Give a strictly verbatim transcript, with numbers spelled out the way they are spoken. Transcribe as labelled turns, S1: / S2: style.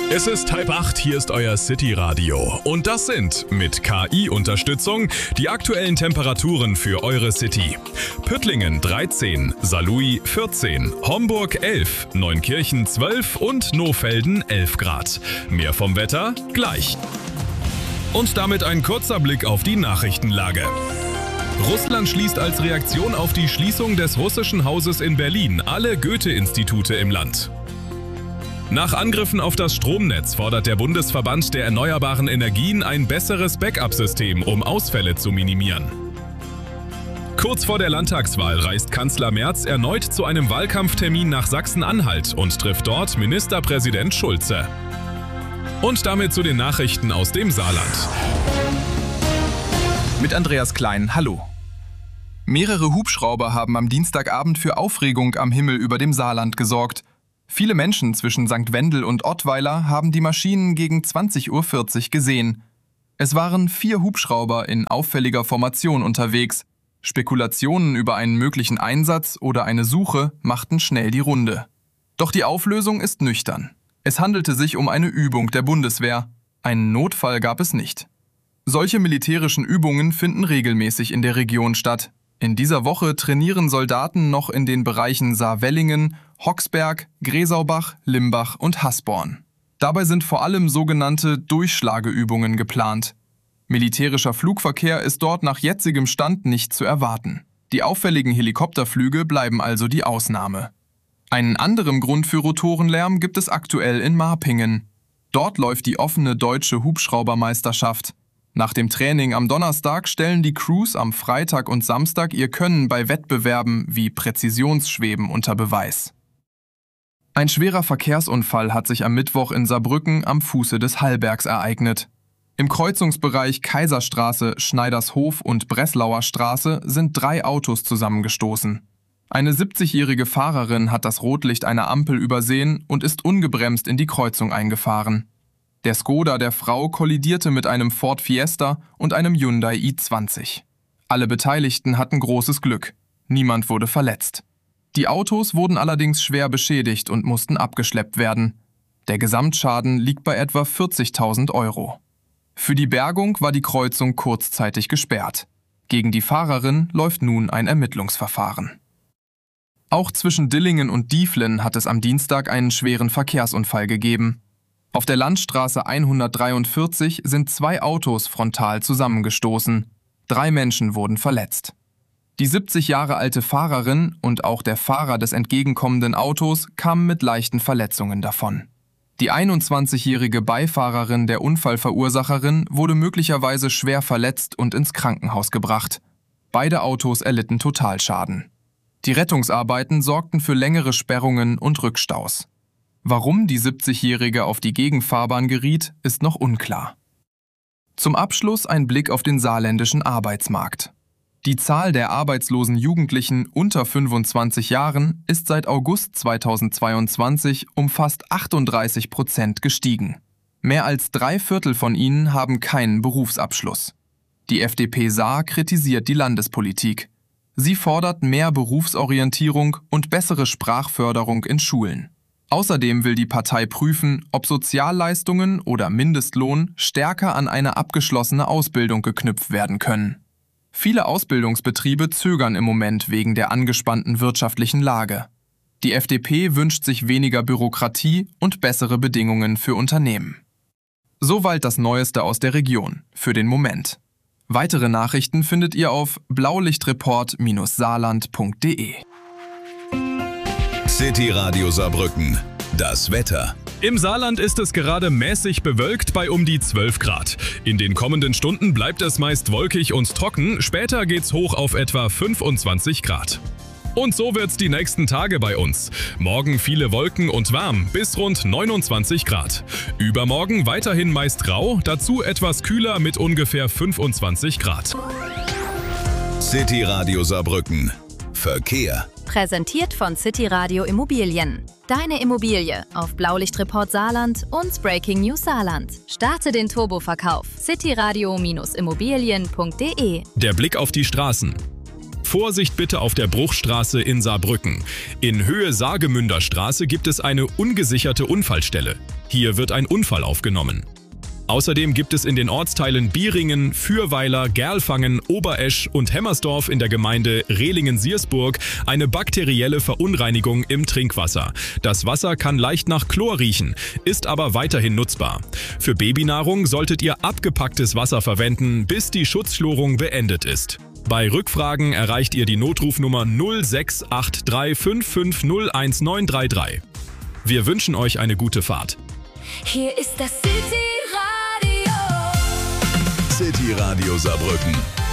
S1: Es ist halb acht, hier ist euer City-Radio. Und das sind mit K I-Unterstützung die aktuellen Temperaturen für eure City. Püttlingen dreizehn, Saarlouis vierzehn, Homburg elf, Neunkirchen zwölf und Nohfelden elf Grad. Mehr vom Wetter gleich. Und damit ein kurzer Blick auf die Nachrichtenlage. Russland schließt als Reaktion auf die Schließung des russischen Hauses in Berlin alle Goethe-Institute im Land. Nach Angriffen auf das Stromnetz fordert der Bundesverband der erneuerbaren Energien ein besseres Backup-System, um Ausfälle zu minimieren. Kurz vor der Landtagswahl reist Kanzler Merz erneut zu einem Wahlkampftermin nach Sachsen-Anhalt und trifft dort Ministerpräsident Schulze. Und damit zu den Nachrichten aus dem Saarland.
S2: Mit Andreas Klein, hallo. Mehrere Hubschrauber haben am Dienstagabend für Aufregung am Himmel über dem Saarland gesorgt. Viele Menschen zwischen Sankt Wendel und Ottweiler haben die Maschinen gegen zwanzig Uhr vierzig gesehen. Es waren vier Hubschrauber in auffälliger Formation unterwegs. Spekulationen über einen möglichen Einsatz oder eine Suche machten schnell die Runde. Doch die Auflösung ist nüchtern. Es handelte sich um eine Übung der Bundeswehr. Einen Notfall gab es nicht. Solche militärischen Übungen finden regelmäßig in der Region statt. In dieser Woche trainieren Soldaten noch in den Bereichen Saarwellingen, Hoxberg, Gresaubach, Limbach und Hasborn. Dabei sind vor allem sogenannte Durchschlageübungen geplant. Militärischer Flugverkehr ist dort nach jetzigem Stand nicht zu erwarten. Die auffälligen Helikopterflüge bleiben also die Ausnahme. Einen anderen Grund für Rotorenlärm gibt es aktuell in Marpingen. Dort läuft die offene deutsche Hubschraubermeisterschaft. Nach dem Training am Donnerstag stellen die Crews am Freitag und Samstag ihr Können bei Wettbewerben wie Präzisionsschweben unter Beweis. Ein schwerer Verkehrsunfall hat sich am Mittwoch in Saarbrücken am Fuße des Hallbergs ereignet. Im Kreuzungsbereich Kaiserstraße, Schneidershof und Breslauer Straße sind drei Autos zusammengestoßen. Eine siebzigjährige Fahrerin hat das Rotlicht einer Ampel übersehen und ist ungebremst in die Kreuzung eingefahren. Der Skoda der Frau kollidierte mit einem Ford Fiesta und einem Hyundai i zwanzig. Alle Beteiligten hatten großes Glück. Niemand wurde verletzt. Die Autos wurden allerdings schwer beschädigt und mussten abgeschleppt werden. Der Gesamtschaden liegt bei etwa vierzigtausend Euro. Für die Bergung war die Kreuzung kurzzeitig gesperrt. Gegen die Fahrerin läuft nun ein Ermittlungsverfahren. Auch zwischen Dillingen und Dieflen hat es am Dienstag einen schweren Verkehrsunfall gegeben. Auf der Landstraße hundertdreiundvierzig sind zwei Autos frontal zusammengestoßen. Drei Menschen wurden verletzt. Die siebzig Jahre alte Fahrerin und auch der Fahrer des entgegenkommenden Autos kamen mit leichten Verletzungen davon. Die einundzwanzigjährige Beifahrerin der Unfallverursacherin wurde möglicherweise schwer verletzt und ins Krankenhaus gebracht. Beide Autos erlitten Totalschaden. Die Rettungsarbeiten sorgten für längere Sperrungen und Rückstaus. Warum die siebzigjährige auf die Gegenfahrbahn geriet, ist noch unklar. Zum Abschluss ein Blick auf den saarländischen Arbeitsmarkt. Die Zahl der arbeitslosen Jugendlichen unter fünfundzwanzig Jahren ist seit August zweitausendzweiundzwanzig um fast achtunddreißig Prozent gestiegen. Mehr als drei Viertel von ihnen haben keinen Berufsabschluss. Die F D P Saar kritisiert die Landespolitik. Sie fordert mehr Berufsorientierung und bessere Sprachförderung in Schulen. Außerdem will die Partei prüfen, ob Sozialleistungen oder Mindestlohn stärker an eine abgeschlossene Ausbildung geknüpft werden können. Viele Ausbildungsbetriebe zögern im Moment wegen der angespannten wirtschaftlichen Lage. Die F D P wünscht sich weniger Bürokratie und bessere Bedingungen für Unternehmen. Soweit das Neueste aus der Region, für den Moment. Weitere Nachrichten findet ihr auf blaulichtreport saarland punkt de.
S3: City Radio Saarbrücken. Das Wetter.
S1: Im Saarland ist es gerade mäßig bewölkt bei um die zwölf Grad. In den kommenden Stunden bleibt es meist wolkig und trocken, später geht's hoch auf etwa fünfundzwanzig Grad. Und so wird's die nächsten Tage bei uns. Morgen viele Wolken und warm, bis rund neunundzwanzig Grad. Übermorgen weiterhin meist grau, dazu etwas kühler mit ungefähr fünfundzwanzig Grad.
S3: City Radio Saarbrücken. Verkehr.
S4: Präsentiert von City Radio Immobilien. Deine Immobilie auf Blaulichtreport Saarland und Breaking News Saarland. Starte den Turboverkauf. cityradio Immobilien punkt de.
S1: Der Blick auf die Straßen. Vorsicht bitte auf der Bruchstraße in Saarbrücken. In Höhe Saargemünder Straße gibt es eine ungesicherte Unfallstelle. Hier wird ein Unfall aufgenommen. Außerdem gibt es in den Ortsteilen Bieringen, Fürweiler, Gerlfangen, Oberesch und Hemmersdorf in der Gemeinde Rehlingen-Siersburg eine bakterielle Verunreinigung im Trinkwasser. Das Wasser kann leicht nach Chlor riechen, ist aber weiterhin nutzbar. Für Babynahrung solltet ihr abgepacktes Wasser verwenden, bis die Schutzchlorung beendet ist. Bei Rückfragen erreicht ihr die Notrufnummer null sechs acht drei fünf fünf null eins neun drei drei. Wir wünschen euch eine gute Fahrt.
S5: Hier ist das City Radio.
S3: City Radio Saarbrücken.